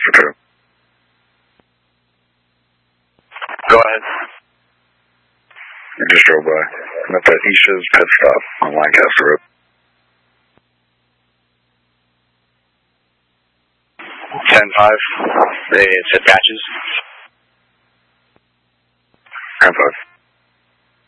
True. Go ahead. I just drove by. I'm at the Isha's Pet Stop on Lancaster Road. 10-5. It's at Patches. 10-5.